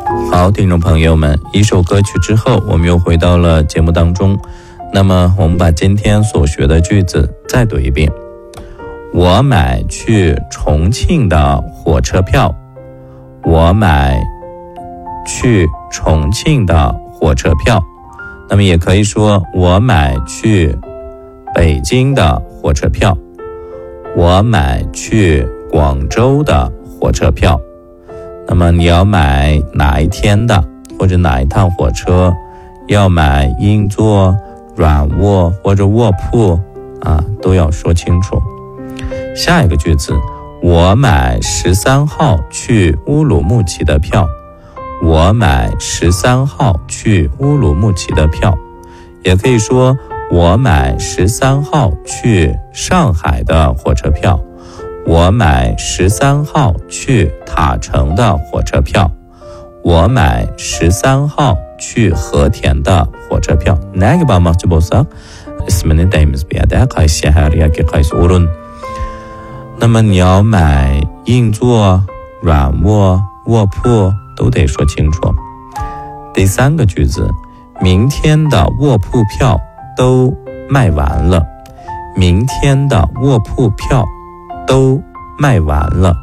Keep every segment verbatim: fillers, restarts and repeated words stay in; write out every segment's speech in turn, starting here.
好，听众朋友们，一首歌曲之后，我们又回到了节目当中。那么我们把今天所学的句子再读一遍。我买去重庆的火车票。我买去重庆的火车票。那么也可以说我买去北京的火车票。我买去广州的火车票。那么你要买哪一天的或者哪一趟火车，要买硬座、软卧或者卧铺啊，都要说清楚。下一个句子，我买十三号去乌鲁木齐的票。我买十三号去乌鲁木齐的票。也可以说我买十三号去上海的火车票。我买十三号去塔城的火车票。我买十三号去和田的火车票。나에게 맞지 못sak 있으면 다임스 비하다 qaysi har yoki qaysi o'rin。那么你要买硬座、软卧、卧铺都得说清楚。第三个句子，明天的卧铺票都卖完了。明天的卧铺票都卖完了。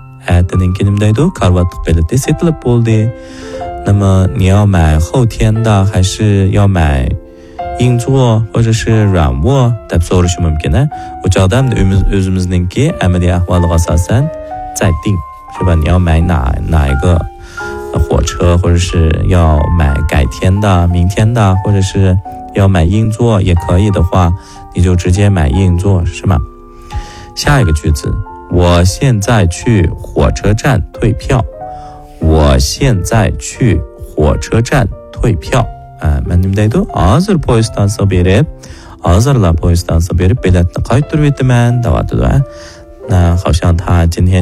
那么你要买后天的还是要买硬座或者是软卧deb so'rashi mumkin a. Bu chog'da o'zimizningki amaliy ahvoliga asosan再定，是吧？你要买哪哪一个火车，或者是要买改天的、明天的，或者是要买硬座也可以的话，你就直接买硬座，是吗？下一个句子，我现在去火车站退票。我现在去火车站退票。만님들도 hozir poyezddan berib, hozirlar poyezddan berib biletni qaytarib o'taman deyapti. 那好像他今天